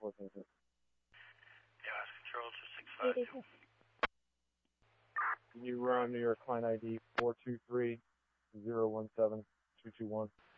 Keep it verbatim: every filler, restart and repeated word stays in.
fourteen. Yeah, it's control two six five two. Can you run your client I D four two three zero one seven two two one?